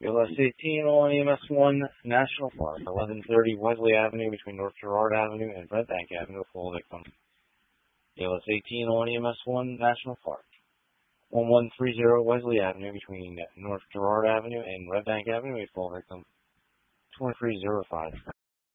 BLS 18 on EMS 1 National Park, 1130 Wesley Avenue between North Girard Avenue and Red Bank Avenue, full victim. BLS 18 on EMS 1 National Park, 1130 Wesley Avenue between North Girard Avenue and Red Bank Avenue, full victim. 2305.